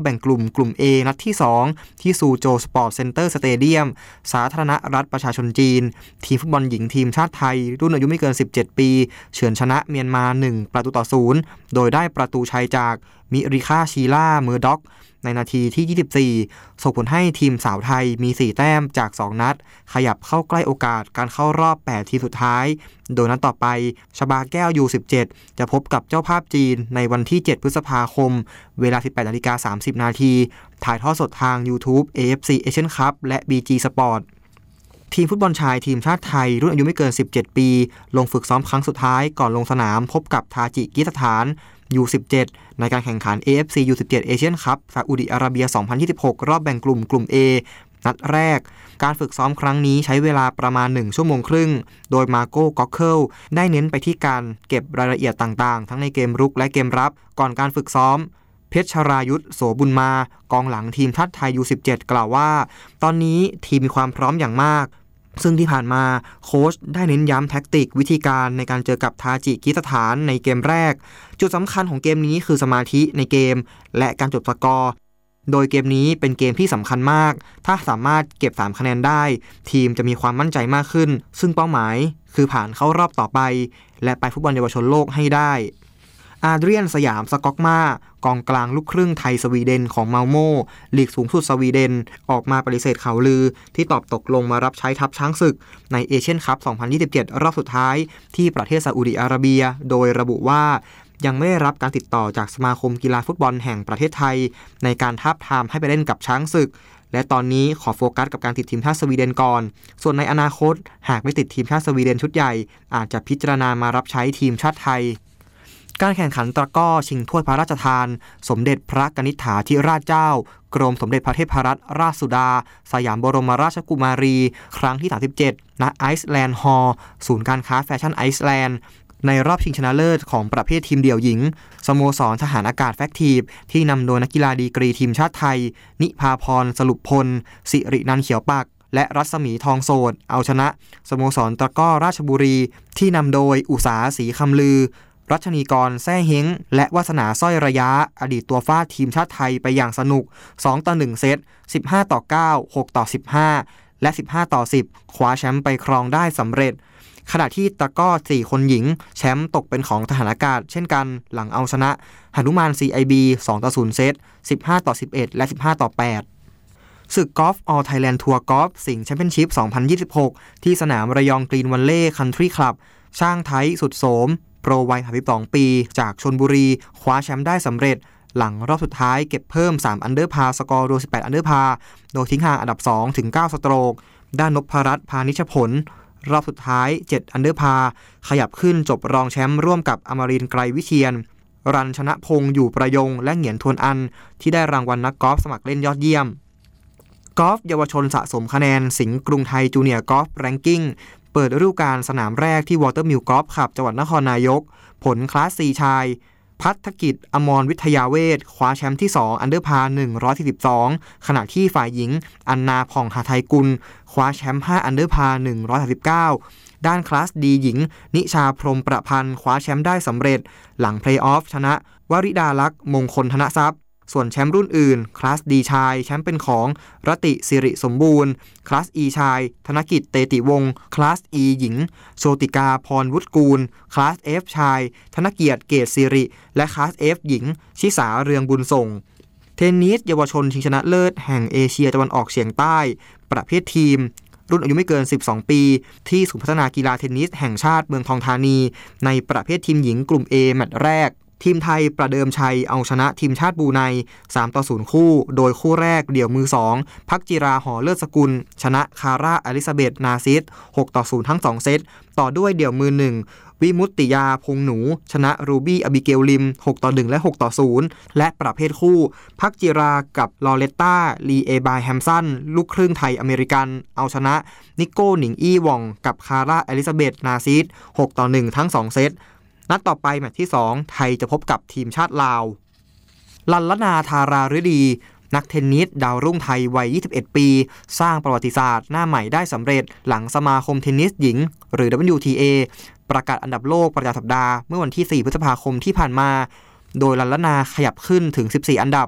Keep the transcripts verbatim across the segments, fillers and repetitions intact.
แบ่งกลุ่มกลุ่ม A นัดที่สองที่ซูโจสปอร์ตเซ็นเตอร์สเตเดียมสาธารณรัฐประชาชนจีนทีมฟุตบอลหญิงทีมชาติไทยรุ่นอายุไม่เกินสิบเจ็ดปีเฉือนชนะเมียนมาหนึ่งประตูต่อศูนย์โดยได้ประตูชัยจากมิริคาชีล่าเมอร์ด็อกในนาทีที่ยี่สิบสี่ส่งผลให้ทีมสาวไทยมีสี่แต้มจากสองนัดขยับเข้าใกล้โอกาสการเข้ารอบแปดทีมสุดท้ายโดยนัดต่อไปชบาแก้ว ยู สิบเจ็ด จะพบกับเจ้าภาพจีนในวันที่เจ็ดพฤษภาคมเวลา สิบแปดนาฬิกาสามสิบนาทีถ่ายทอดสดทาง YouTube เอ เอฟ ซี Asian Cup และ บี จี Sport ทีมฟุตบอลชายทีมชาติไทยรุ่นอายุไม่เกินสิบเจ็ดปีลงฝึกซ้อมครั้งสุดท้ายก่อนลงสนามพบกับทาจิกิสถาน ยู สิบเจ็ด ในการแข่งขัน เอ เอฟ ซี ยู สิบเจ็ด Asian Cup ซาอุดิอาระเบีย สองพันยี่สิบหก รอบแบ่งกลุ่มกลุ่ม A นัดแรกการฝึกซ้อมครั้งนี้ใช้เวลาประมาณหนึ่งชั่วโมงครึ่งโดยมาโก้ก็อกเคิลได้เน้นไปที่การเก็บรายละเอียดต่างๆทั้งในเกมรุกและเกมรับก่อนการฝึกซ้อมเพชรชรายุทธโสบุญมากองหลังทีมชาติไทย ยู สิบเจ็ด กล่าวว่าตอนนี้ทีมมีความพร้อมอย่างมากซึ่งที่ผ่านมาโค้ชได้เน้นย้ำแท็กติกวิธีการในการเจอกับทาจิกิสถานในเกมแรกจุดสำคัญของเกมนี้คือสมาธิในเกมและการจบสกอร์โดยเกมนี้เป็นเกมที่สำคัญมากถ้าสามารถเก็บสามคะแนนได้ทีมจะมีความมั่นใจมากขึ้นซึ่งเป้าหมายคือผ่านเข้ารอบต่อไปและไปฟุตบอลเยาวชนโลกให้ได้อาเดรียนสยามสก๊อกมากองกลางลูกครึ่งไทยสวีเดนของเมาโมลีกสูงสุดสวีเดนออกมาปฏิเสธข่าวลือที่ตอบตกลงมารับใช้ทัพช้างศึกในเอเชียนคัพ สองพันยี่สิบเจ็ด รอบสุดท้ายที่ประเทศซาอุดิอาระเบียโดยระบุว่ายังไม่ได้รับการติดต่อจากสมาคมกีฬาฟุตบอลแห่งประเทศไทยในการทาบทามให้ไปเล่นกับช้างศึกและตอนนี้ขอโฟกัสกับการติดทีมชาติสวีเดนก่อนส่วนในอนาคตหากไม่ติดทีมชาติสวีเดนชุดใหญ่อาจจะพิจารณามารับใช้ทีมชาติไทยการแข่งขันตะกร้อชิงถ้วยพระราชทานสมเด็จพระกนิษฐาธิราชเจ้ากรมสมเด็จพระเทพรัตนราชสุดาสยามบรมราชกุมารีครั้งที่สามสิบเจ็ดณไอซ์แลนด์ฮอลล์ศูนย์การค้าแฟชั่นไอซ์แลนด์ในรอบชิงชนะเลิศของประเภททีมเดี่ยวหญิงสโมสรทหารอากาศแฟคทีฟที่นำโดยนักกีฬาดีกรีทีมชาติไทยนิพาพรสรุปพลสิรินันท์เขียวปักและรัศมีทองโสดเอาชนะสโมสรตะกร้อราชบุรีที่นำโดยอุษาศรีคำลือรัชนีกรแซ่เฮ้งและวาสนาสร้อยระยะอดีตตัวฟาดทีมชาติไทยไปอย่างสนุกสองต่อหนึ่งเซตสิบห้าต่อเก้า หกต่อสิบห้าและสิบห้าต่อสิบคว้าแชมป์ไปครองได้สำเร็จขณะที่ตะกร้อสี่คนหญิงแชมป์ตกเป็นของทหารอากาศเช่นกันหลังเอาชนะหนุมาน ซี ไอ บี สองต่อศูนย์เซตสิบห้าต่อสิบเอ็ดและสิบห้าต่อแปดศึกกอล์ฟออลไทยแลนด์ทัวร์กอล์ฟสิงห์แชมเปี้ยนชิพสองพันยี่สิบหกที่สนามระยองกรีนวัลเล่คันทรีคลับช่างไทยสุดโสมโปรวัยสามสิบสองปีจากชลบุรีคว้าแชมป์ได้สำเร็จหลังรอบสุดท้ายเก็บเพิ่มสามอันเดอร์พาสกอร์รวมสิบแปดอันเดอร์พาโดยทิ้งห่างอันดับสองถึงเก้าสโตรกด้านนพรัตน์พานิชผลรอบสุดท้ายเจ็ดอันเดอร์พาขยับขึ้นจบรองแชมป์ร่วมกับอมรินทร์ไกรวิเชียรรันชนะพงษ์อยู่ประยงและเหงียนทวนอันที่ได้รางวัลนักกอล์ฟสมัครเล่นยอดเยี่ยมกอล์ฟเยาวชนสะสมคะแนนสิงห์กรุงไทยจูเนียร์กอล์ฟแรงกิ้งเปิดฤดูกาลสนามแรกที่วอเตอร์มิลกอล์ฟคลับจังหวัดนครนายกผลคลาส ซี ชายพัฒกิจอมรวิทยาเวชคว้าแชมป์ที่สองอันเดอร์พาหนึ่งร้อยสี่สิบสองขณะที่ฝ่ายหญิงอันนาผ่องหาไทยกุลคว้าแชมป์ห้าอันเดอร์พาหนึ่งร้อยสามสิบเก้าด้านคลาสดีหญิงนิชาพรหมประพันธ์คว้าแชมป์ได้สำเร็จหลังเพลย์ออฟชนะวริดาลักษณ์มงคลธนทรัพย์ส่วนแชมป์รุ่นอื่นคลาสดีชายแชมป์เป็นของรติสิริสมบูรณ์คลาส E ชายธนกิจเตติวงศ์คลาส E หญิงโชติกาพรวุฒิกูลคลาส F ชายธนเกียรติเกตสิริและคลาส F หญิงชิสาเรืองบุญส่งเทนนิสเยาวชนชิงชนะเลิศแห่งเอเชียตะวันออกเฉียงใต้ประเภททีมรุ่นอายุไม่เกินสิบสองปีที่ศูนย์พัฒนากีฬาเทนนิสแห่งชาติเมืองทองธานีในประเภททีมหญิงกลุ่ม A แมตช์แรกทีมไทยประเดิมชัยเอาชนะทีมชาติบรูไนสามต่อศูนย์คู่โดยคู่แรกเดี่ยวมือสองพักจิราหอเลิศสกุลชนะคาร่าอลิซาเบธนาซิสหกต่อศูนย์ทั้งสองเซตต่อด้วยเดี่ยวมือหนึ่งวิมุตติยาพงหนูชนะรูบี้อบิเกลลิมหกต่อหนึ่งและหกต่อศูนย์และประเภทคู่พักจิรากับลอเรตตาลีเอบายแฮมสันลูกครึ่งไทยอเมริกันเอาชนะนิโก้หนิงอี้ว่องกับคาร่าอลิซาเบธนาซิสหกต่อหนึ่งทั้งสองเซตนัดต่อไปแมตช์ที่สองไทยจะพบกับทีมชาติลาวลัลลนาธาราฤดีนักเทนนิสดาวรุ่งไทยวัยยี่สิบเอ็ดปีสร้างประวัติศาสตร์หน้าใหม่ได้สำเร็จหลังสมาคมเทนนิสหญิงหรือ ดับเบิลยู ที เอ ประกาศอันดับโลกประจำสัปดาห์เมื่อวันที่สี่พฤษภาคมที่ผ่านมาโดยลัลลนาขยับขึ้นถึงสิบสี่อันดับ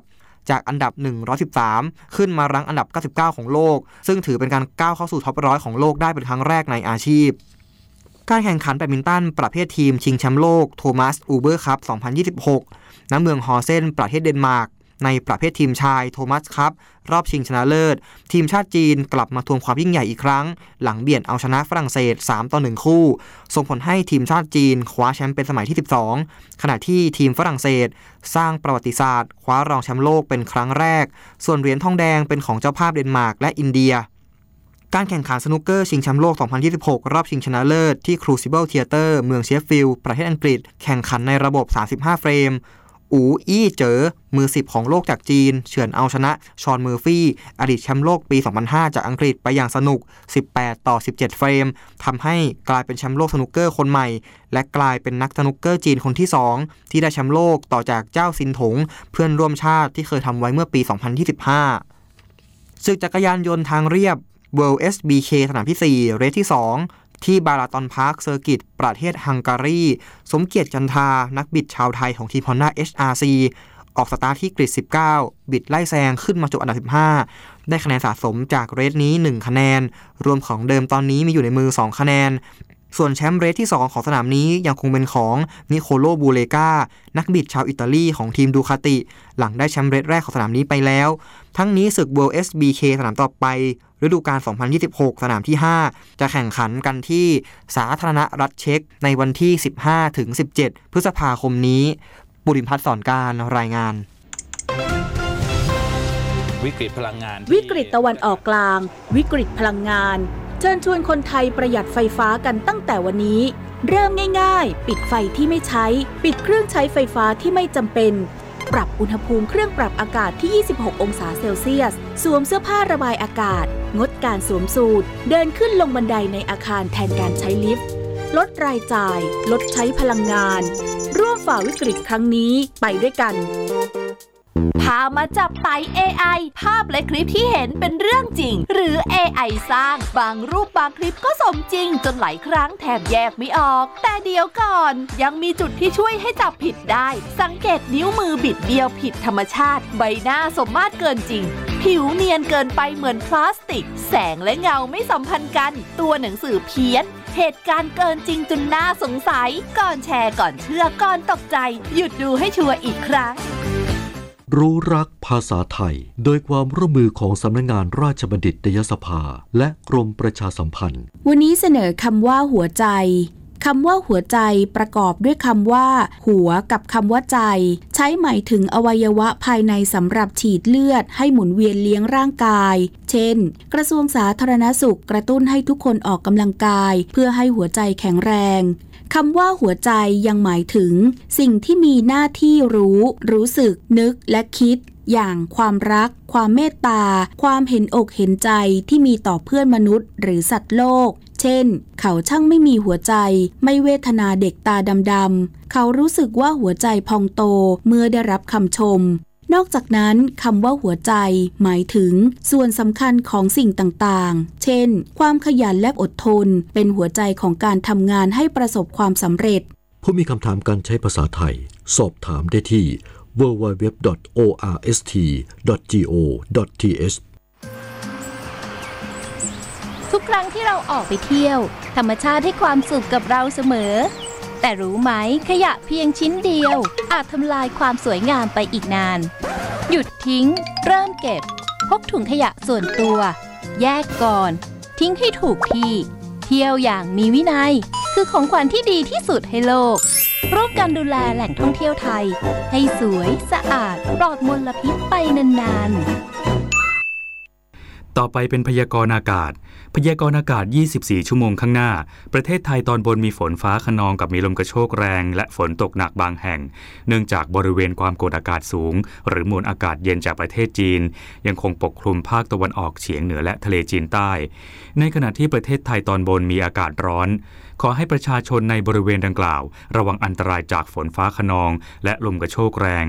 จากอันดับหนึ่งร้อยสิบสามขึ้นมารั้งอันดับเก้าสิบเก้าของโลกซึ่งถือเป็นการก้าวเข้าสู่ท็อปร้อยของโลกได้เป็นครั้งแรกในอาชีพการแข่งขันแบดมินตันประเภททีมชิงแชมป์โลกโทมัสอูเบอร์คัพสองพันยี่สิบหกณเมืองฮอเซนประเทศเดนมาร์กในประเภททีมชายโทมัสคัพรอบชิงชนะเลิศทีมชาติจีนกลับมาทวงความยิ่งใหญ่อีกครั้งหลังเบียดเอาชนะฝรั่งเศสสามต่อหนึ่งคู่ส่งผลให้ทีมชาติจีนคว้าแชมป์เป็นสมัยที่สิบสองขณะที่ทีมฝรั่งเศสสร้างประวัติศาสตร์คว้ารองแชมป์โลกเป็นครั้งแรกส่วนเหรียญทองแดงเป็นของเจ้าภาพเดนมาร์กและอินเดียการแข่งขันสนุกเกอร์ชิงแชมป์โลกสองพันยี่สิบหกรอบชิงชนะเลิศที่ Crucible Theatre เมืองเชฟฟิลด์ประเทศอังกฤษแข่งขันในระบบสามสิบห้าเฟรมอูอี้เจ๋อมือสิบของโลกจากจีนเฉือนเอาชนะชอนเมอร์ฟี่อดีตแชมป์โลกปีสองพันห้าจากอังกฤษไปอย่างสนุกสิบแปดต่อสิบเจ็ดเฟรมทำให้กลายเป็นแชมป์โลกสนุกเกอร์คนใหม่และกลายเป็นนักสนุกเกอร์จีนคนที่สองที่ได้แชมป์โลกต่อจากเจ้าซินถงเพื่อนร่วมชาติที่เคยทำไว้เมื่อปีสองพันยี่สิบห้าศึกจักรยานยนต์ทางเรียบ World เอส บี เค สนามที่สี่เรสที่สองที่บาราตอนพาร์คเซอร์กิตประเทศฮังการีสมเกียรติจันทานักบิดชาวไทยของทีม Honda เอช อาร์ ซี ออกสตาร์ทที่กริดสิบเก้าบิดไล่แซงขึ้นมาจบอันดับสิบห้าได้คะแนนสะสมจากเรสนี้หนึ่งคะแนนรวมของเดิมตอนนี้มีอยู่ในมือสองคะแนนส่วนแชมป์เรสที่สองของสนามนี้ยังคงเป็นของนิโคโลบูเลกานักบิดชาวอิตาลีของทีมดูคาติหลังได้แชมป์เรสแรกของสนามนี้ไปแล้วทั้งนี้ศึก World เอส บี เค สนามต่อไปฤดูกาลสองพันยี่สิบหกสนามที่ห้าจะแข่งขันกันที่สาธารณรัฐเช็กในวันที่สิบห้าถึงสิบเจ็ดพฤษภาคมนี้บุรินทร์พัฒน์สอนการรายงานวิกฤตพลังงานวิกฤตตะวันออกกลางวิกฤตพลังงานเชิญชวนคนไทยประหยัดไฟฟ้ากันตั้งแต่วันนี้เริ่มง่ายๆปิดไฟที่ไม่ใช้ปิดเครื่องใช้ไฟฟ้าที่ไม่จำเป็นปรับอุณหภูมิเครื่องปรับอากาศที่ยี่สิบหกองศาเซลเซียสสวมเสื้อผ้าระบายอากาศงดการสวมสูทเดินขึ้นลงบันไดในอาคารแทนการใช้ลิฟต์ลดรายจ่ายลดใช้พลังงานร่วมฝ่าวิกฤตครั้งนี้ไปด้วยกันพามาจับไต่ เอ ไอ ภาพและคลิปที่เห็นเป็นเรื่องจริงหรือ เอ ไอ สร้างบางรูปบางคลิปก็สมจริงจนหลายครั้งแทบแยกไม่ออกแต่เดี๋ยวก่อนยังมีจุดที่ช่วยให้จับผิดได้สังเกตนิ้วมือบิดเบี้ยวผิดธรรมชาติใบหน้าสมมาตรเกินจริงผิวเนียนเกินไปเหมือนพลาสติกแสงและเงาไม่สัมพันธ์กันตัวหนังสือเพี้ยนเหตุการณ์เกินจริงจนน่าสงสัยก่อนแชร์ก่อนเชื่อก่อนตกใจหยุดดูให้ชัวร์อีกครั้งรู้รักภาษาไทยโดยความร่วมมือของสำนักงานราชบัณฑิตยสภาและกรมประชาสัมพันธ์วันนี้เสนอคำว่าหัวใจคำว่าหัวใจประกอบด้วยคำว่าหัวกับคำว่าใจใช้หมายถึงอวัยวะภายในสำหรับฉีดเลือดให้หมุนเวียนเลี้ยงร่างกายเช่นกระทรวงสาธารณสุขกระตุ้นให้ทุกคนออกกำลังกายเพื่อให้หัวใจแข็งแรงคำว่าหัวใจยังหมายถึงสิ่งที่มีหน้าที่รู้รู้สึกนึกและคิดอย่างความรักความเมตตาความเห็นอกเห็นใจที่มีต่อเพื่อนมนุษย์หรือสัตว์โลกเช่นเขาช่างไม่มีหัวใจไม่เวทนาเด็กตาดำๆเขารู้สึกว่าหัวใจพองโตเมื่อได้รับคำชมนอกจากนั้นคำว่าหัวใจหมายถึงส่วนสำคัญของสิ่งต่างๆเช่นความขยันและอดทนเป็นหัวใจของการทำงานให้ประสบความสำเร็จผู้มีคำถามการใช้ภาษาไทยสอบถามได้ที่ ดับเบิลยู ดับเบิลยู ดับเบิลยู ดอท โอ อาร์ เอส ที ดอท จี โอ ดอท ที เอชทุกครั้งที่เราออกไปเที่ยวธรรมชาติให้ความสุขกับเราเสมอแต่รู้ไหมขยะเพียงชิ้นเดียวอาจทำลายความสวยงามไปอีกนานหยุดทิ้งเริ่มเก็บพกถุงขยะส่วนตัวแยกก่อนทิ้งให้ถูกที่เที่ยวอย่างมีวินัยคือของขวัญที่ดีที่สุดให้โลกร่วมกันดูแลแหล่งท่องเที่ยวไทยให้สวยสะอาดปลอดมลพิษไปนานๆต่อไปเป็นพยากรณ์อากาศพยากรณ์อากาศยี่สิบสี่ชั่วโมงข้างหน้าประเทศไทยตอนบนมีฝนฟ้าคะนองกับมีลมกระโชกแรงและฝนตกหนักบางแห่งเนื่องจากบริเวณความกดอากาศสูงหรือมวลอากาศเย็นจากประเทศจีนยังคงปกคลุมภาคตะวันออกเฉียงเหนือและทะเลจีนใต้ในขณะที่ประเทศไทยตอนบนมีอากาศร้อนขอให้ประชาชนในบริเวณดังกล่าวระวังอันตรายจากฝนฟ้าคะนองและลมกระโชกแรง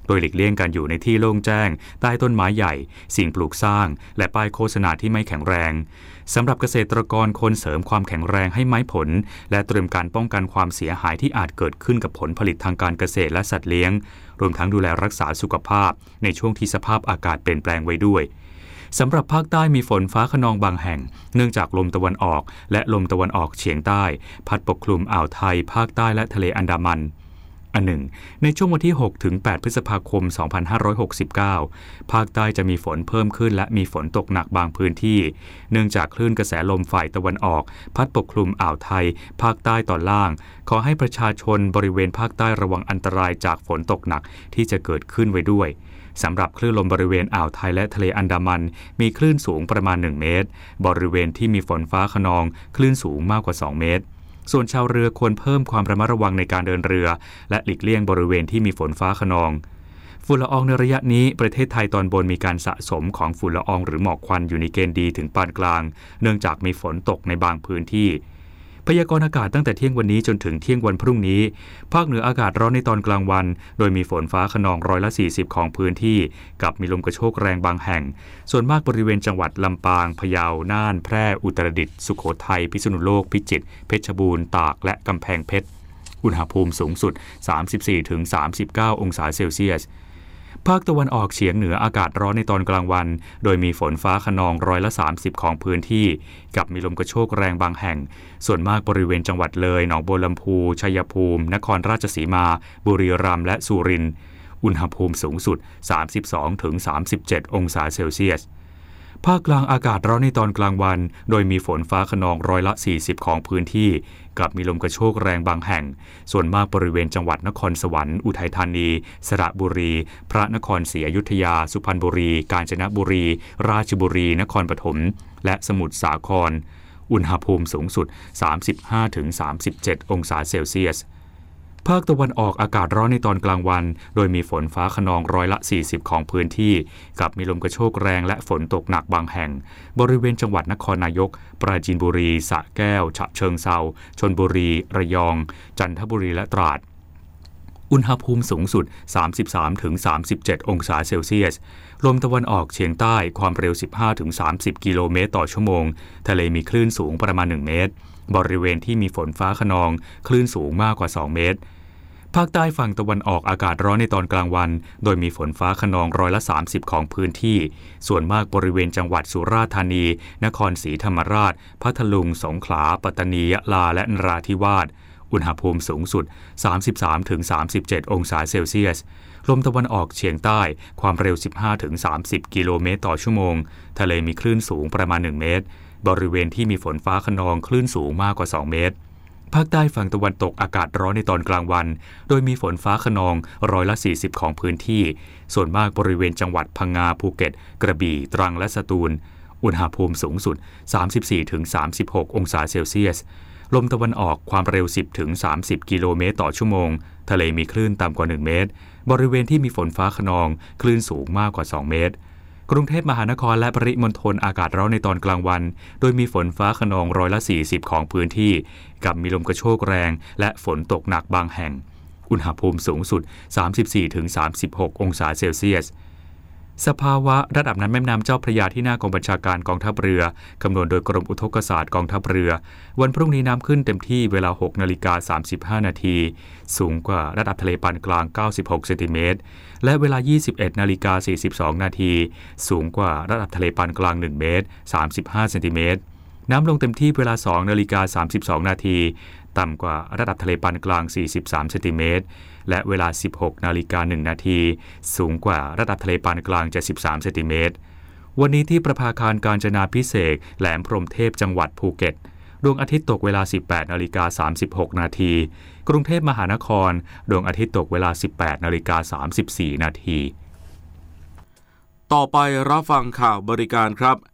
ดยหลีกเลี่ยงการอยู่ในที่โล่งแจ้งใต้ต้นไม้ใหญ่สิ่งปลูกสร้างและป้ายโฆษณาที่ไม่แข็งแรงสำหรับเกษตรกรควรเสริมความแข็งแรงให้ไม้ผลและเตรียมการป้องกันความเสียหายที่อาจเกิดขึ้นกับผลผลิตทางการเกษตรและสัตว์เลี้ยงรวมทั้งดูแลรักษาสุขภาพในช่วงที่สภาพอากาศเปลี่ยนแปลงไว้ด้วยสำหรับภาคใต้มีฝนฟ้าคะนองบางแห่งเนื่องจากลมตะวันออกและลมตะวันออกเฉียงใต้พัดปกคลุมอ่าวไทยภาคใต้และทะเลอันดามันอันหนึ่งในช่วงวันที่หกถึงแปดพฤษภาคมสองพันห้าร้อยหกสิบเก้าภาคใต้จะมีฝนเพิ่มขึ้นและมีฝนตกหนักบางพื้นที่เนื่องจากคลื่นกระแสลมฝ่ายตะวันออกพัดปกคลุมอ่าวไทยภาคใต้ตอนล่างขอให้ประชาชนบริเวณภาคใต้ระวังอันตรายจากฝนตกหนักที่จะเกิดขึ้นไว้ด้วยสำหรับคลื่นลมบริเวณอ่าวไทยและทะเลอันดามันมีคลื่นสูงประมาณหนึ่งเมตรบริเวณที่มีฝนฟ้าคะนองคลื่นสูงมากกว่าสองเมตรส่วนชาวเรือควรเพิ่มความระมัดระวังในการเดินเรือและหลีกเลี่ยงบริเวณที่มีฝนฟ้าคะนองฝุ่นละอองในระยะนี้ประเทศไทยตอนบนมีการสะสมของฝุ่นละอองหรือหมอกควันอยู่ในเกณฑ์ดีถึงปานกลางเนื่องจากมีฝนตกในบางพื้นที่พยากรณ์อากาศตั้งแต่เที่ยงวันนี้จนถึงเที่ยงวันพรุ่งนี้ภาคเหนืออากาศร้อนในตอนกลางวันโดยมีฝนฟ้าคะนองร้อยละสี่สิบของพื้นที่กับมีลมกระโชกแรงบางแห่งส่วนมากบริเวณจังหวัดลำปางพะเยาน่านแพร่อุตรดิตถ์สุโขทัยพิษณุโลกพิจิตรเพชรบูรณ์ตากและกำแพงเพชรอุณหภูมิสูงสุด สามสิบสี่ถึงสามสิบเก้า องศาเซลเซียสภาคตะวันออกเฉียงเหนืออากาศร้อนในตอนกลางวันโดยมีฝนฟ้าคะนองร้อยละสามสิบของพื้นที่กับมีลมกระโชกแรงบางแห่งส่วนมากบริเวณจังหวัดเลยหนองบัวลำพูชัยภูมินครราชสีมาบุรีรัมย์และสุรินทร์อุณหภูมิสูงสุด สามสิบสองถึงสามสิบเจ็ด องศาเซลเซียสภาคกลางอากาศร้อนในตอนกลางวันโดยมีฝนฟ้าคะนองร้อยละสี่สิบของพื้นที่กับมีลมกระโชกแรงบางแห่งส่วนมากบริเวณจังหวัดนครสวรรค์อุทัยธานีสระบุรีพระนครศรีอยุธยาสุพรรณบุรีกาญจนบุรีราชบุรีนครปฐมและสมุทรสาครอุณหภูมิสูงสุด สามสิบห้าถึงสามสิบเจ็ด องศาเซลเซียสภาคตะวันออกอากาศร้อนในตอนกลางวันโดยมีฝนฟ้าคะนองร้อยละสี่สิบของพื้นที่กับมีลมกระโชกแรงและฝนตกหนักบางแห่งบริเวณจังหวัดนครนายกปราจีนบุรีสระแก้วฉะเชิงเทราชลบุรีระยองจันทบุรีและตราดอุณหภูมิสูงสุด สามสิบสามถึงสามสิบเจ็ด องศาเซลเซียสลมตะวันออกเฉียงใต้ความเร็ว สิบห้าถึงสามสิบ กิโลเมตรต่อชั่วโมงทะเลมีคลื่นสูงประมาณหนึ่งเมตรบริเวณที่มีฝนฟ้าคะนองคลื่นสูงมากกว่าสองเมตรภาคใต้ฝั่งตะวันออกอากาศร้อนในตอนกลางวันโดยมีฝนฟ้าคะนองร้อยละสามสิบของพื้นที่ส่วนมากบริเวณจังหวัดสุราษฎร์ธานีนครศรีธรรมราชพัทลุงสงขลาปัตตานียะลาและนราธิวาสอุณหภูมิสูงสุด สามสิบสามถึงสามสิบเจ็ด องศาเซลเซียสลมตะวันออกเฉียงใต้ความเร็ว สิบห้าถึงสามสิบ กิโลเมตรต่อชั่วโมงทะเลมีคลื่นสูงประมาณหนึ่งเมตรบริเวณที่มีฝนฟ้าคะนองคลื่นสูงมากกว่าสองเมตรภาคใต้ฝั่งตะวันตกอากาศร้อนในตอนกลางวันโดยมีฝนฟ้าคะนองร้อยละสี่สิบของพื้นที่ส่วนมากบริเวณจังหวัดพังงาภูเก็ตกระบี่ตรังและสตูลอุณหภูมิสูงสุด สามสิบสี่ถึงสามสิบหก องศาเซลเซียสลมตะวันออกความเร็ว สิบถึงสามสิบ กิโลเมตรต่อชั่วโมงทะเลมีคลื่นต่ำกว่าหนึ่งเมตรบริเวณที่มีฝนฟ้าคะนองคลื่นสูงมากกว่าสองเมตรกรุงเทพมหานครและปริมณฑลอากาศร้อนในตอนกลางวันโดยมีฝนฟ้าคะนองร้อยละสี่สิบของพื้นที่กับมีลมกระโชกแรงและฝนตกหนักบางแห่งอุณหภูมิสูงสุด สามสิบสี่ถึงสามสิบหก องศาเซลเซียสสภาวะระดับน้ำแม่น้ำเจ้าพระยาที่หน้ากองบัญชาการกองทัพเรือคำนวณโดยกรมอุทกศาสตร์กองทัพเรือวันพรุ่งนี้น้ำขึ้นเต็มที่เวลา หกนาฬิกาสามสิบห้านาทีสูงกว่าระดับทะเลปานกลางเก้าสิบหกเซนติเมตรและเวลา ยี่สิบเอ็ดนาฬิกาสี่สิบสองนาทีสูงกว่าระดับทะเลปานกลางหนึ่งเมตรสามสิบห้าเซนติเมตรน้ำลงเต็มที่เวลา สองนาฬิกาสามสิบสองนาทีต่ำกว่าระดับทะเลปานกลางสี่สิบสามเซนติเมตรและเวลา สิบหกนาฬิกาหนึ่งนาทีสูงกว่าระดับทะเลปานกลางเจ็ดสิบสามเซนติเมตรวันนี้ที่ประภาคารกาญจนาภิเษกแหลมพรหมเทพจังหวัดภูเก็ตดวงอาทิตย์ตกเวลา สิบแปดนาฬิกาสามสิบหกนาทีกรุงเทพมหานครดวงอาทิตย์ตกเวลา สิบแปดนาฬิกาสามสิบสี่นาทีต่อไปรับฟังข่าวบริการครับ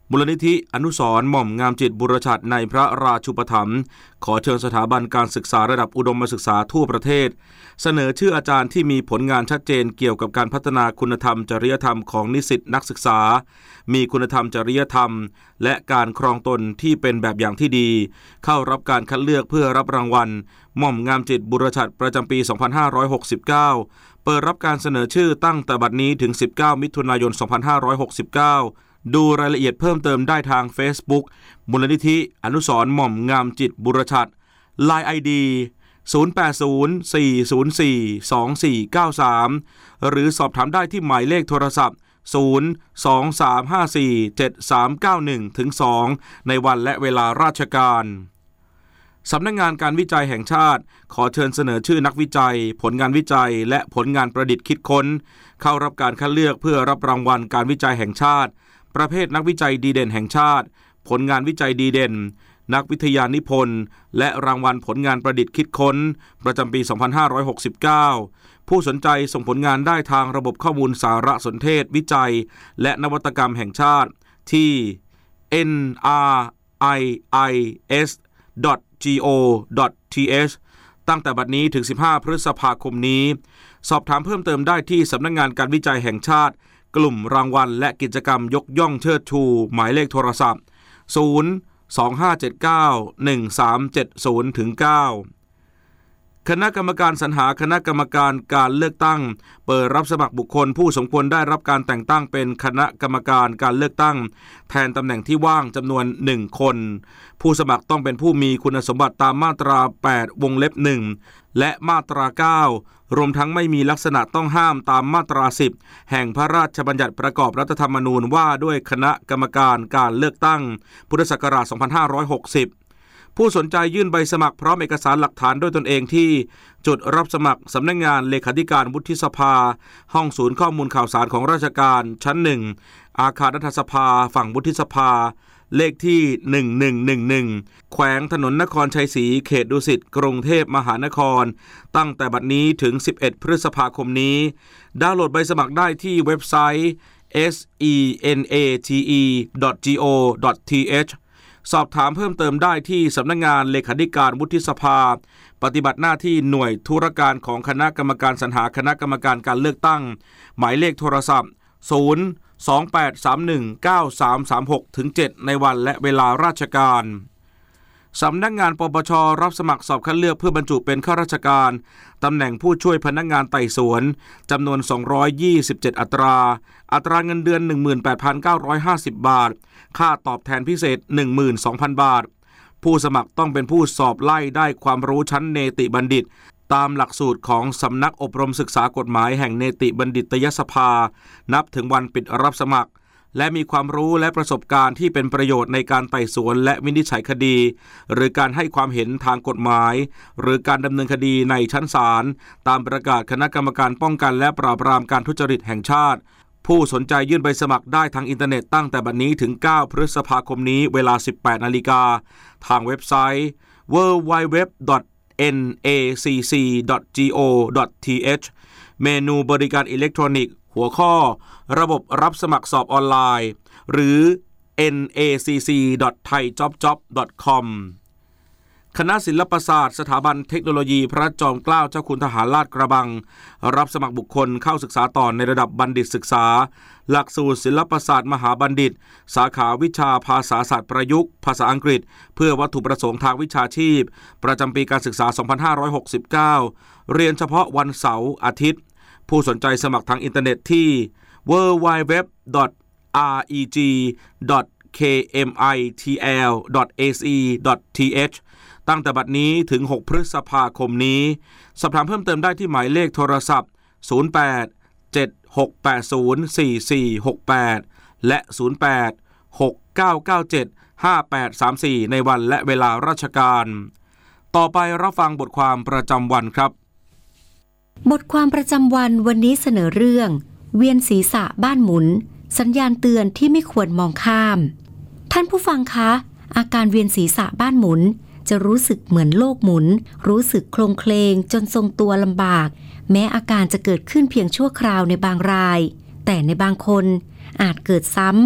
มูลนิธิอนุสรณ์หม่อมงามจิตบุรชัดในพระราชูปถัมภ์ขอเชิญสถาบันการศึกษาระดับอุดมศึกษาทั่วประเทศเสนอชื่ออาจารย์ที่มีผลงานชัดเจนเกี่ยวกับการพัฒนาคุณธรรมจริยธรรมของนิสิตนักศึกษามีคุณธรรมจริยธรรมและการครองตนที่เป็นแบบอย่างที่ดีเข้ารับการคัดเลือกเพื่อรับรางวัลหม่อมงามจิตบุรชัดประจำปีสองพันห้าร้อยหกสิบเก้าเปิดรับการเสนอชื่อตั้งแต่บัดนี้ถึงสิบเก้ามิถุนายนสองพันห้าร้อยหกสิบเก้าดูรายละเอียดเพิ่มเติมได้ทาง Facebook มูลนิธิอนุสรณ์หม่อมงามจิตบุรชัด ไลน์ ไอ ดี ศูนย์ แปด ศูนย์ สี่ ศูนย์ สี่ สอง สี่ เก้า สาม หรือสอบถามได้ที่หมายเลขโทรศัพท์ ศูนย์ สอง สาม ห้า สี่ เจ็ด สาม เก้า หนึ่ง ถึง สอง ในวันและเวลาราชการสำนักงานการวิจัยแห่งชาติขอเชิญเสนอชื่อนักวิจัยผลงานวิจัยและผลงานประดิษฐ์คิดค้นเข้ารับการคัดเลือกเพื่อรับรางวัลการวิจัยแห่งชาติประเภทนักวิจัยดีเด่นแห่งชาติผลงานวิจัยดีเด่นนักวิทยานิพนธ์และรางวัลผลงานประดิษฐ์คิดค้นประจำปีสองพันห้าร้อยหกสิบเก้าผู้สนใจส่งผลงานได้ทางระบบข้อมูลสารสนเทศวิจัยและนวัตกรรมแห่งชาติที่ เอ็น อาร์ ไอ ไอ เอส ดอท จี โอ ดอท ที เอช ตั้งแต่บัดนี้ถึงสิบห้าพฤษภาคมนี้สอบถามเพิ่มเติมได้ที่สำนักงานการวิจัยแห่งชาติกลุ่มรางวัลและกิจกรรมยกย่องเชิดชูหมายเลขโทรศัพท์ ศูนย์ สอง ห้า เจ็ด เก้า หนึ่ง สาม เจ็ด ศูนย์ ถึง เก้า คณะกรรมการสรรหาคณะกรรมการการเลือกตั้งเปิดรับสมัครบุคคลผู้สมควรได้รับการแต่งตั้งเป็นคณะกรรมการการเลือกตั้งแทนตำแหน่งที่ว่างจำนวนหนึ่งคนผู้สมัครต้องเป็นผู้มีคุณสมบัติตามมาตราแปดวงเล็บหนึ่งและมาตราเก้ารวมทั้งไม่มีลักษณะต้องห้ามตามมาตราสิบแห่งพระราชบัญญัติประกอบรัฐธรรมนูญว่าด้วยคณะกรรมการการเลือกตั้งพุทธศักราชสองพันห้าร้อยหกสิบผู้สนใจยื่นใบสมัครพร้อมเอกสารหลักฐานด้วยตนเองที่จุดรับสมัครสำนักงานเลขาธิการวุฒิสภาห้องศูนย์ข้อมูลข่าวสารของราชการชั้นหนึ่งอาคารรัฐสภาฝั่งวุฒิสภาเลขที่หนึ่งหนึ่งหนึ่งหนึ่งแขวงถนนนครชัยศรีเขตดุสิตกรุงเทพมหานครตั้งแต่บัดนี้ถึงสิบเอ็ดพฤษภาคมนี้ดาวน์โหลดใบสมัครได้ที่เว็บไซต์ เอส อี เอ็น เอ ที อี ดอท จี โอ ดอท ที เอช สอบถามเพิ่มเติมได้ที่สำนักงานเลขาธิการวุฒิสภาปฏิบัติหน้าที่หน่วยธุรการของคณะกรรมการสรรหาคณะกรรมการการเลือกตั้งหมายเลขโทรศัพท์ ศูนย์ สอง แปด สาม หนึ่ง เก้า สาม สาม หก ถึง เจ็ด ในวันและเวลาราชการสำนักงานปปช.รับสมัครสอบคัดเลือกเพื่อบรรจุเป็นข้าราชการตำแหน่งผู้ช่วยพนักงานไต่สวนจำนวนสองร้อยยี่สิบเจ็ดอัตราอัตราเงินเดือน หนึ่งหมื่นแปดพันเก้าร้อยห้าสิบ บาทค่าตอบแทนพิเศษ หนึ่งหมื่นสองพัน บาทผู้สมัครต้องเป็นผู้สอบไล่ได้ความรู้ชั้นเนติบัณฑิตตามหลักสูตรของสำนักอบรมศึกษากฎหมายแห่งเนติบัณฑิตยสภานับถึงวันปิดรับสมัครและมีความรู้และประสบการณ์ที่เป็นประโยชน์ในการไต่สวนและวินิจฉัยคดีหรือการให้ความเห็นทางกฎหมายหรือการดำเนินคดีในชั้นศาลตามประกาศคณะกรรมการป้องกันและปราบปรามการทุจริตแห่งชาติผู้สนใจยื่นใบสมัครได้ทางอินเทอร์เน็ตตั้งแต่บัดนี้ถึงเก้าพฤษภาคมนี้เวลา สิบแปดนาฬิกาทางเว็บไซต์ ดับเบิลยู ดับเบิลยู ดับเบิลยู ดอท เอ็น เอ ซี ซี ดอท จี โอ ดอท ที เอช เมนูบริการอิเล็กทรอนิกส์หัวข้อระบบรับสมัครสอบออนไลน์หรือ เอ็น เอ ซี ซี ดอท ไทยจ็อบจ็อบ ดอท คอม คณะศิลปศาสตร์สถาบันเทคโนโลยีพระจอมเกล้าเจ้าคุณทหารลาดกระบังรับสมัครบุคคลเข้าศึกษาต่อในระดับบัณฑิตศึกษาหลักสูตรศิลปศาสตร์มหาบัณฑิตสาขาวิชาภาษาศาสตร์ประยุกต์ภาษาอังกฤษเพื่อวัตถุประสงค์ทางวิชาชีพประจำปีการศึกษาสองพันห้าร้อยหกสิบเก้าเรียนเฉพาะวันเสาร์อาทิตย์ผู้สนใจสมัครทางอินเทอร์เน็ตที่ ดับเบิลยู ดับเบิลยู ดับเบิลยู ดอท อาร์ อี จี ดอท เค เอ็ม ไอ ที แอล ดอท เอ ซี ดอท ที เอช ตั้งแต่บัดนี้ถึงหกพฤษภาคมนี้สอบถามเพิ่มเติมได้ที่หมายเลขโทรศัพท์ ศูนย์ แปด เจ็ด หก แปด ศูนย์ สี่ สี่ หก แปด และ ศูนย์ แปด หก เก้า เก้า เจ็ด ห้า แปด สาม สี่ ในวันและเวลาราชการต่อไปรับฟังบทความประจำวันครับบทความประจำวันวันนี้เสนอเรื่องเวียนศีรษะบ้านหมุนสัญญาณเตือนที่ไม่ควรมองข้ามท่านผู้ฟังคะอาการเวียนศีรษะบ้านหมุนจะรู้สึกเหมือนโลกหมุนรู้สึกโคลงเคลงจนทรงตัวลำบากแม้อาการจะเกิดขึ้นเพียงชั่วคราวในบางรายแต่ในบางคนอาจเกิดซ้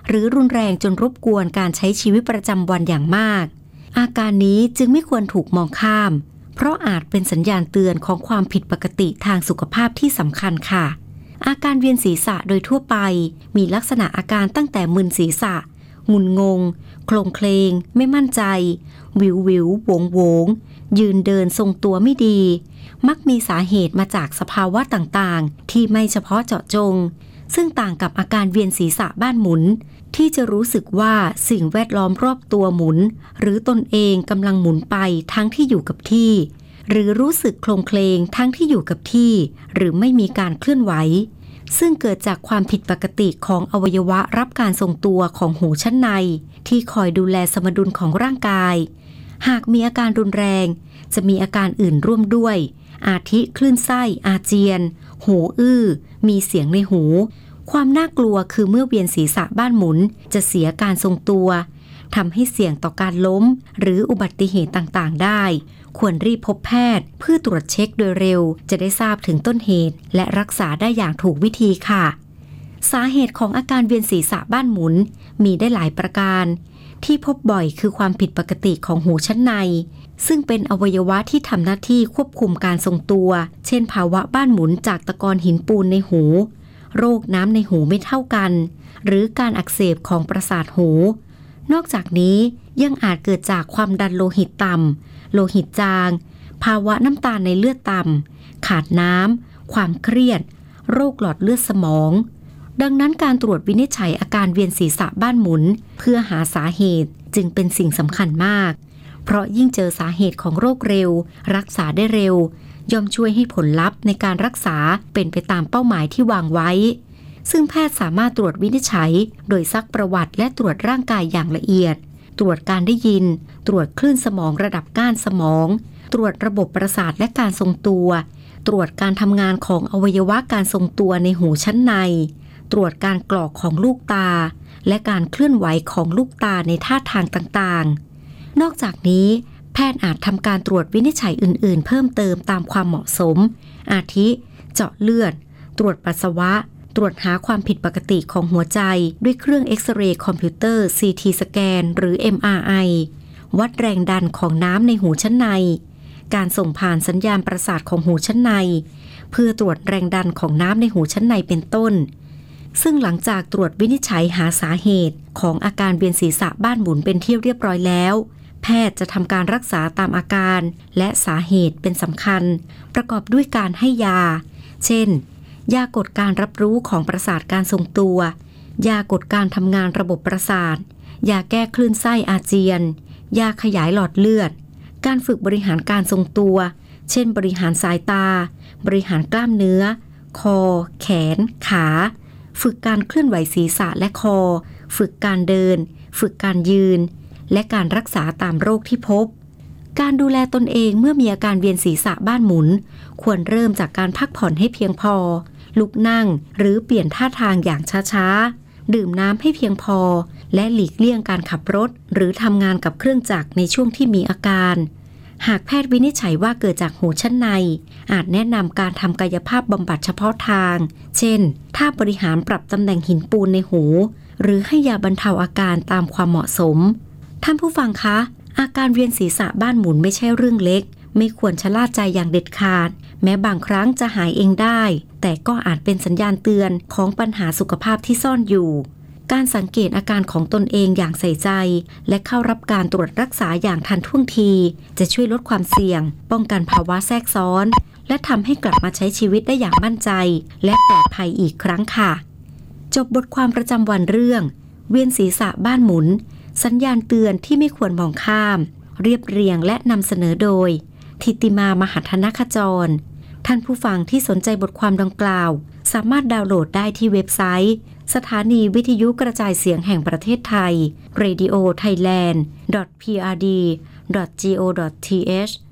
หรือรุนแรงจนรบกวนการใช้ชีวิตประจำวันอย่างมากอาการนี้จึงไม่ควรถูกมองข้ามเพราะอาจเป็นสัญญาณเตือนของความผิดปกติทางสุขภาพที่สำคัญค่ะอาการเวียนศีรษะโดยทั่วไปมีลักษณะอาการตั้งแต่มึนศีรษะงุนงงโคลงเคลงไม่มั่นใจวิววิวโหวงโหวงยืนเดินทรงตัวไม่ดีมักมีสาเหตุมาจากสภาวะต่างๆที่ไม่เฉพาะเจาะจงซึ่งต่างกับอาการเวียนศีรษะบ้านหมุนที่จะรู้สึกว่าสิ่งแวดล้อมรอบตัวหมุนหรือตนเองกำลังหมุนไปทั้งที่อยู่กับที่หรือรู้สึกโคลงเคลงทั้งที่อยู่กับที่หรือไม่มีการเคลื่อนไหวซึ่งเกิดจากความผิดปกติของอวัยวะรับการทรงตัวของหูชั้นในที่คอยดูแลสมดุลของร่างกายหากมีอาการรุนแรงจะมีอาการอื่นร่วมด้วยอาทิคลื่นไส้อาเจียนหูอื้อมีเสียงในหูความน่ากลัวคือเมื่อเวียนศีรษะบ้านหมุนจะเสียการทรงตัวทำให้เสี่ยงต่อการล้มหรืออุบัติเหตุต่างๆได้ควรรีบพบแพทย์เพื่อตรวจเช็คโดยเร็วจะได้ทราบถึงต้นเหตุและรักษาได้อย่างถูกวิธีค่ะสาเหตุของอาการเวียนศีรษะบ้านหมุนมีได้หลายประการที่พบบ่อยคือความผิดปกติของหูชั้นในซึ่งเป็นอวัยวะที่ทำหน้าที่ควบคุมการทรงตัวเช่นภาวะบ้านหมุนจากตะกอนหินปูนในหูโรคน้ำในหูไม่เท่ากันหรือการอักเสบของประสาทหูนอกจากนี้ยังอาจเกิดจากความดันโลหิตต่ำโลหิตจางภาวะน้ำตาลในเลือดต่ำขาดน้ำความเครียดโรคหลอดเลือดสมองดังนั้นการตรวจวินิจฉัยอาการเวียนศีรษะบ้านหมุนเพื่อหาสาเหตุจึงเป็นสิ่งสำคัญมากเพราะยิ่งเจอสาเหตุของโรคเร็วรักษาได้เร็วย่อมช่วยให้ผลลัพธ์ในการรักษาเป็นไปตามเป้าหมายที่วางไว้ซึ่งแพทย์สามารถตรวจวินิจฉัยโดยซักประวัติและตรวจร่างกายอย่างละเอียดตรวจการได้ยินตรวจคลื่นสมองระดับก้านสมองตรวจระบบประสาทและการทรงตัวตรวจการทำงานของอวัยวะการทรงตัวในหูชั้นในตรวจการกรอกของลูกตาและการเคลื่อนไหวของลูกตาในท่าทางต่างๆนอกจากนี้แพทย์อาจทำการตรวจวินิจฉัยอื่นๆเพิ่มเติมตามความเหมาะสมอาทิเจาะเลือดตรวจปัสสาวะตรวจหาความผิดปกติของหัวใจด้วยเครื่องเอ็กซเรย์คอมพิวเตอร์ ซี ที สแกนหรือ เอ็ม อาร์ ไอ วัดแรงดันของน้ำในหูชั้นในการส่งผ่านสัญญาณประสาทของหูชั้นในเพื่อตรวจแรงดันของน้ำในหูชั้นในเป็นต้นซึ่งหลังจากตรวจวินิจฉัยหาสาเหตุของอาการเวียนศีรษะบ้านหมุนเป็นที่เรียบร้อยแล้วแพทย์จะทำการรักษาตามอาการและสาเหตุเป็นสำคัญประกอบด้วยการให้ยาเช่นยากดการรับรู้ของประสาทการทรงตัวยากดการทำงานระบบประสาทยาแก้คลื่นไส้อาเจียนยาขยายหลอดเลือดการฝึกบริหารการทรงตัวเช่นบริหารสายตาบริหารกล้ามเนื้อคอแขนขาฝึกการเคลื่อนไหวศีรษะและคอฝึกการเดินฝึกการยืนและการรักษาตามโรคที่พบการดูแลตนเองเมื่อมีอาการเวียนศีรษะบ้านหมุนควรเริ่มจากการพักผ่อนให้เพียงพอลุกนั่งหรือเปลี่ยนท่าทางอย่างช้าๆดื่มน้ำให้เพียงพอและหลีกเลี่ยงการขับรถหรือทำงานกับเครื่องจักรในช่วงที่มีอาการหากแพทย์วินิจฉัยว่าเกิดจากหูชั้นในอาจแนะนำการทำกายภาพบำบัดเฉพาะทางเช่นท่าบริหารปรับตำแหน่งหินปูนในหูหรือให้ยาบรรเทาอาการตามความเหมาะสมท่านผู้ฟังคะอาการเวียนศีรษะบ้านหมุนไม่ใช่เรื่องเล็กไม่ควรชะล่าใจอย่างเด็ดขาดแม้บางครั้งจะหายเองได้แต่ก็อาจเป็นสัญญาณเตือนของปัญหาสุขภาพที่ซ่อนอยู่การสังเกตอาการของตนเองอย่างใส่ใจและเข้ารับการตรวจรักษาอย่างทันท่วงทีจะช่วยลดความเสี่ยงป้องกันภาวะแทรกซ้อนและทำให้กลับมาใช้ชีวิตได้อย่างมั่นใจและปลอดภัยอีกครั้งค่ะจบบทความประจำวันเรื่องเวียนศีรษะบ้านหมุนสัญญาณเตือนที่ไม่ควรมองข้ามเรียบเรียงและนำเสนอโดยธิติมามหัทนขจรท่านผู้ฟังที่สนใจบทความดังกล่าวสามารถดาวน์โหลดได้ที่เว็บไซต์สถานีวิทยุกระจายเสียงแห่งประเทศไทย radio thailand dot p r d dot go dot t h